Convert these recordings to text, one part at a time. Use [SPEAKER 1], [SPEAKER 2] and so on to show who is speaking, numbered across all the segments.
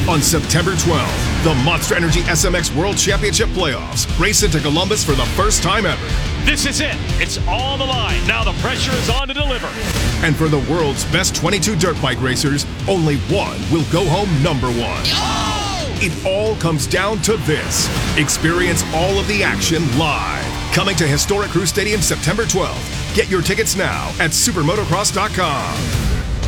[SPEAKER 1] On September 12th, the Monster Energy SMX World Championship Playoffs race into Columbus for the first time ever.
[SPEAKER 2] This is it. It's on the line. Now the pressure is on to deliver.
[SPEAKER 1] And for the world's best 22 dirt bike racers, only one will go home number one. It all comes down to this. Experience all of the action live. Coming to historic Crew Stadium September 12th. Get your tickets now at supermotocross.com.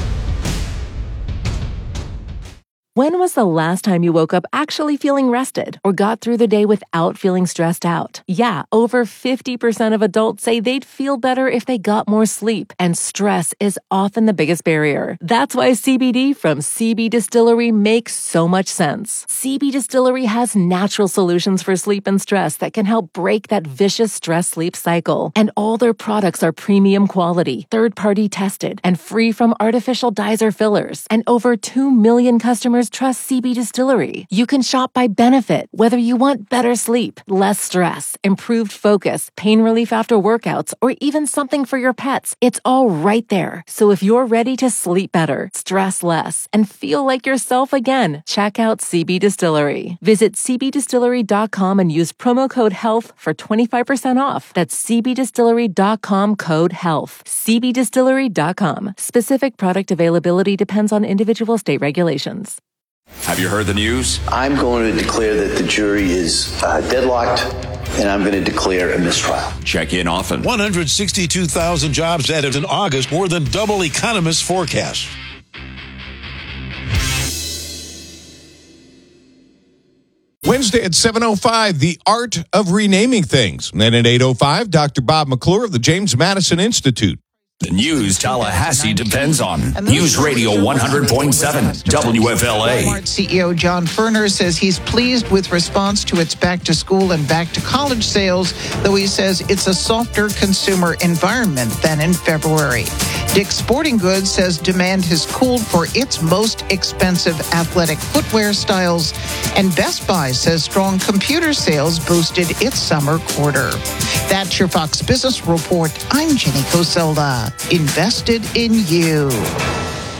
[SPEAKER 3] When was the last time you woke up actually feeling rested or got through the day without feeling stressed out? Yeah, over 50% of adults say they'd feel better if they got more sleep, and stress is often the biggest barrier. That's why CBD from CB Distillery makes so much sense. CB Distillery has natural solutions for sleep and stress that can help break that vicious stress-sleep cycle. And all their products are premium quality, third-party tested, and free from artificial dyes or fillers. And over 2 million customers trust CB Distillery. You can shop by benefit, whether you want better sleep, less stress, improved focus, pain relief after workouts, or even something for your pets. It's all right there. So if you're ready to sleep better, stress less, and feel like yourself again, check out CB Distillery. Visit cbdistillery.com and use promo code HEALTH for 25% off. That's cbdistillery.com code HEALTH. cbdistillery.com. Specific product availability depends on individual state regulations.
[SPEAKER 4] Have you heard the news?
[SPEAKER 5] I'm going to declare that the jury is deadlocked, and I'm going to declare a mistrial.
[SPEAKER 4] Check in often.
[SPEAKER 6] 162,000 jobs added in August, more than double economists' forecast.
[SPEAKER 7] Wednesday at 7:05, The Art of Renaming Things. And then at 8:05, Dr. Bob McClure of the James Madison Institute.
[SPEAKER 4] The news Tallahassee depends on. News Radio 100.7 WFLA.
[SPEAKER 8] Walmart CEO John Furner says he's pleased with response to its back-to-school and back-to-college sales, though he says it's a softer consumer environment than in February. Dick's Sporting Goods says demand has cooled for its most expensive athletic footwear styles, and Best Buy says strong computer sales boosted its summer quarter. That's your Fox Business Report. I'm Jenny Coselda. Invested in you.